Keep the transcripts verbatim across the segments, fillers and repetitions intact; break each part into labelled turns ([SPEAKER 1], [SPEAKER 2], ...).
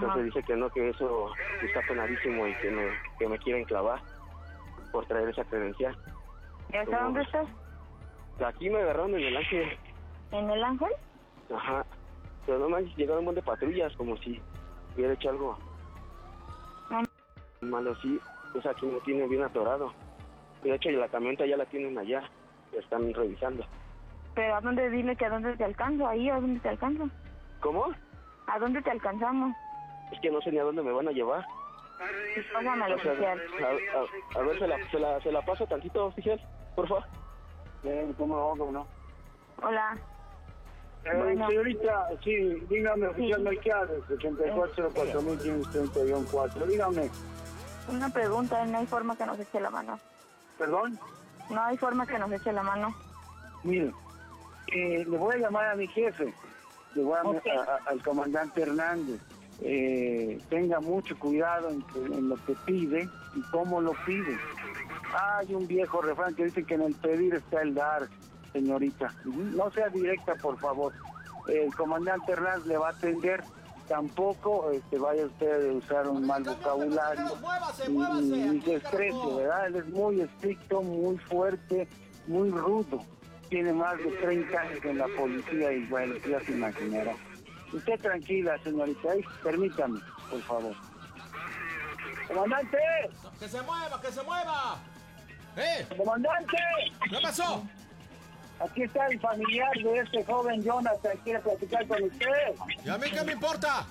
[SPEAKER 1] Entonces dice que no, que eso está penadísimo y que me, que me quieren clavar por traer esa credencial.
[SPEAKER 2] ¿Y hasta Como, dónde estás?
[SPEAKER 1] Aquí me agarraron en el Ángel.
[SPEAKER 2] ¿En el Ángel?
[SPEAKER 1] Ajá. Pero no manches, llegaron un montón de patrullas, como si hubiera hecho algo ah. malo, sí. Pues aquí me tiene bien atorado. De hecho, la camioneta ya la tienen allá, la están revisando.
[SPEAKER 2] ¿Pero a dónde? Dile que a dónde te alcanzo, ahí, ¿a dónde te alcanzo?
[SPEAKER 1] ¿Cómo?
[SPEAKER 2] ¿A dónde te alcanzamos?
[SPEAKER 1] Es que no sé ni a dónde me van a llevar.
[SPEAKER 2] Pásame al oficial.
[SPEAKER 1] A, a, a ver, se la, se, la, se la paso tantito, oficial, por favor.
[SPEAKER 3] Eh, ¿Cómo no? ¿Cómo no?
[SPEAKER 2] Hola.
[SPEAKER 3] Eh, bueno. Señorita, sí, dígame, oficial sí. Melquiades, ochenta y cuatro, cuatro mil quinientos treinta y cuatro, dígame.
[SPEAKER 2] Una pregunta, no hay forma que nos eche la mano.
[SPEAKER 3] ¿Perdón?
[SPEAKER 2] No hay forma que nos eche la mano.
[SPEAKER 3] Mire, eh, le voy a llamar a mi jefe, le voy a okay. a, a, al comandante Hernández. Eh, tenga mucho cuidado en, que, en lo que pide y cómo lo pide. Hay un viejo refrán que dice que en el pedir está el dar, señorita. No sea directa, por favor. El comandante Hernández le va a atender. Tampoco este, vaya usted a usar un mal vocabulario y, y se estrese, ¿verdad? Él es muy estricto, muy fuerte, muy rudo. Tiene más de treinta años en la policía y bueno, ya se imaginará. Usted tranquila, señorita, ahí, permítame, por favor. ¡Comandante!
[SPEAKER 4] ¡Que se mueva, que se mueva! ¡Eh!
[SPEAKER 3] ¡Comandante!
[SPEAKER 4] ¿Qué pasó?
[SPEAKER 3] Aquí está el familiar de este joven Jonathan, quiere platicar con usted.
[SPEAKER 4] ¿Y a mí qué me importa?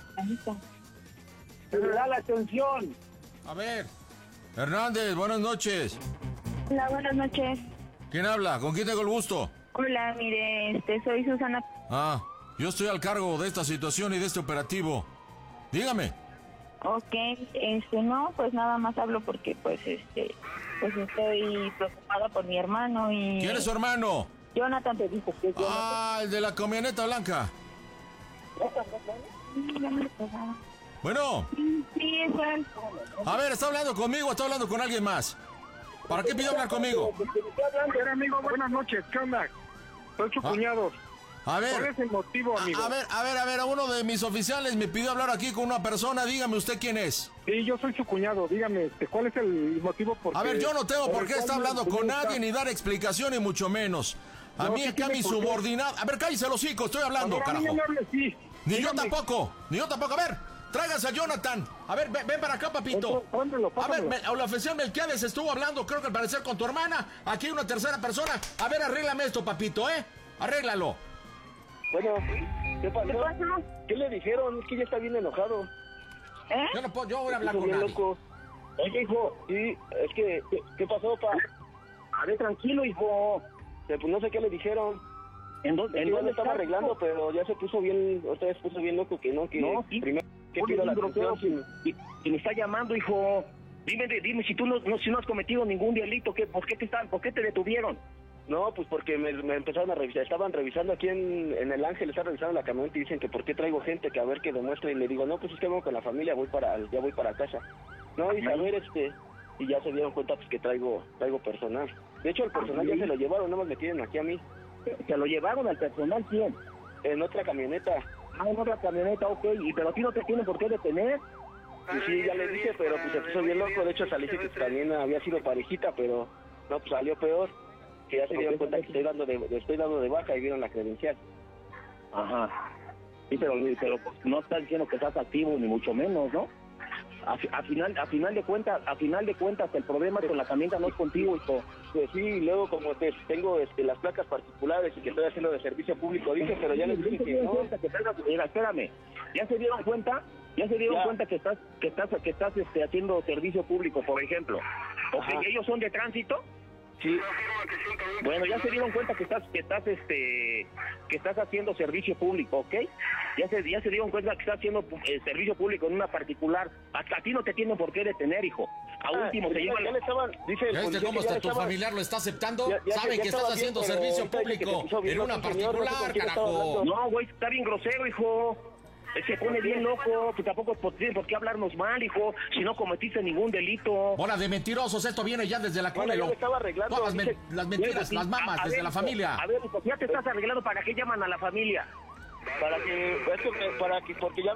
[SPEAKER 3] Se le da la atención.
[SPEAKER 4] A ver. Hernández, buenas noches.
[SPEAKER 2] Hola, buenas noches.
[SPEAKER 4] ¿Quién habla? ¿Con quién tengo el gusto?
[SPEAKER 2] Hola, mire, este, soy Susana.
[SPEAKER 4] Ah, yo estoy al cargo de esta situación y de este operativo. Dígame.
[SPEAKER 2] Ok, este, no, pues nada más hablo porque, pues, este, pues estoy preocupada por mi hermano y...
[SPEAKER 4] ¿Quién es su hermano?
[SPEAKER 2] Jonathan te dijo que es Jonathan.
[SPEAKER 4] Ah, el de la camioneta blanca. Bueno.
[SPEAKER 2] Sí, es él.
[SPEAKER 4] A ver, ¿está hablando conmigo o está hablando con alguien más? ¿Para qué pidió hablar conmigo?
[SPEAKER 3] Amigo, buenas noches, ¿qué onda? Soy su
[SPEAKER 4] ah.
[SPEAKER 3] cuñado.
[SPEAKER 4] A ver.
[SPEAKER 3] ¿Cuál es el motivo, amigo?
[SPEAKER 4] A, a ver, a ver, a ver, a uno de mis oficiales me pidió hablar aquí con una persona. Dígame usted quién es.
[SPEAKER 3] Sí, yo soy su cuñado. Dígame, este, ¿cuál es el motivo por qué?
[SPEAKER 4] A ver, yo no tengo por qué estar hablando con nadie ni dar explicación, ni mucho menos. A no, mí acá mi subordinado... A ver, cállese el hocico, estoy hablando,
[SPEAKER 3] ver,
[SPEAKER 4] carajo.
[SPEAKER 3] No hable, sí.
[SPEAKER 4] Ni
[SPEAKER 3] Dígame.
[SPEAKER 4] yo tampoco, ni yo tampoco. A ver, tráigase a Jonathan. A ver, ven, ven para acá, papito.
[SPEAKER 3] Póndelo, póndelo.
[SPEAKER 4] A ver, me, la oficial Melquiades estuvo hablando, creo que al parecer con tu hermana. Aquí hay una tercera persona. A ver, arréglame esto, papito, ¿eh? Arréglalo.
[SPEAKER 1] Bueno, ¿qué pasó?
[SPEAKER 2] ¿Qué pasó?
[SPEAKER 1] ¿Qué le dijeron? Es que ya está bien enojado.
[SPEAKER 2] ¿Eh?
[SPEAKER 4] Yo no puedo, yo voy a hablar con
[SPEAKER 1] bien
[SPEAKER 4] nadie.
[SPEAKER 1] Loco. Oye, hijo, sí, es que, ¿qué, qué pasó, pa?
[SPEAKER 3] A ver, tranquilo, hijo.
[SPEAKER 1] Pues no sé qué le dijeron.
[SPEAKER 3] ¿En dónde?
[SPEAKER 1] ¿En dónde estaba arreglando? Pero ya se puso bien, otra vez puso bien loco que no, que
[SPEAKER 3] no, sí.
[SPEAKER 1] primero que pido la atención.
[SPEAKER 3] Si, y, y me está llamando, hijo. Dime, dime si tú no, no, si no has cometido ningún delito, ¿qué, ¿por qué te están, por qué te detuvieron?
[SPEAKER 1] No, pues porque me, me empezaron a revisar, estaban revisando aquí en, en el Ángel, estaban revisando la camioneta y dicen que por qué traigo gente, que a ver que demuestre, y le digo, no, pues es que vengo con la familia, voy para, ya voy para casa. No, y a ver, este, y ya se dieron cuenta pues que traigo, traigo personal. De hecho, el personal ya se lo llevaron, no más me tienen aquí a mí.
[SPEAKER 3] ¿Se lo llevaron al personal quién?
[SPEAKER 1] En otra camioneta.
[SPEAKER 3] Ah, en otra camioneta, ok, y pero a ti no te tienen por qué detener.
[SPEAKER 1] Y sí, ya le dije, pero pues se puso bien loco, de hecho salí que también había sido parejita, pero no, pues salió peor. Que ya se dieron cuenta que estoy dando de, estoy dando de baja y vieron la credencial.
[SPEAKER 3] Ajá. Sí, pero, pero no estás diciendo que estás activo, ni mucho menos, ¿no? A, a final a final de cuentas, a final de cuentas el problema con la camioneta no es contigo, hijo.
[SPEAKER 1] Pues sí, luego como te, tengo este, las placas particulares y que estoy haciendo de servicio público, dije, pero ya les dije que no.
[SPEAKER 3] Que traigas, mira, espérame, ¿ya se dieron cuenta? ¿Ya se dieron
[SPEAKER 1] ya.
[SPEAKER 3] cuenta que estás que estás que estás este, haciendo servicio público, por ejemplo? ¿O que ellos son de tránsito?
[SPEAKER 1] Sí.
[SPEAKER 3] Bueno, ya se dieron cuenta que estás que estás este que estás haciendo servicio público, ¿ok? Ya se ya se dieron cuenta que estás haciendo eh, servicio público en una particular. Hasta a ti no te tienen por qué detener, hijo. A
[SPEAKER 1] ah,
[SPEAKER 3] último se llevan.
[SPEAKER 1] Ya le estaban, dice el
[SPEAKER 4] ¿Ya viste cómo hasta tu
[SPEAKER 1] estaba...
[SPEAKER 4] familiar lo está aceptando?
[SPEAKER 1] Ya, ya,
[SPEAKER 4] Saben
[SPEAKER 1] ya
[SPEAKER 4] que estás
[SPEAKER 1] bien,
[SPEAKER 4] haciendo
[SPEAKER 1] pero
[SPEAKER 4] servicio
[SPEAKER 1] público
[SPEAKER 4] en una particular, carajo.
[SPEAKER 3] No, güey, está bien grosero, hijo. Se pone bien loco, que tampoco tiene por qué hablarnos mal, hijo, si no cometiste ningún delito.
[SPEAKER 4] Bola de mentirosos, esto viene ya desde la cuna.
[SPEAKER 1] Bueno, yo estaba arreglando.
[SPEAKER 4] Todas
[SPEAKER 1] dice,
[SPEAKER 4] men las mentiras,
[SPEAKER 3] bueno,
[SPEAKER 4] las mamas,
[SPEAKER 3] a, a
[SPEAKER 4] desde
[SPEAKER 3] ver,
[SPEAKER 4] la familia.
[SPEAKER 3] A ver, hijo, ya te estás arreglando, ¿para qué llaman a la familia?
[SPEAKER 1] Para que, es que, para que, porque ya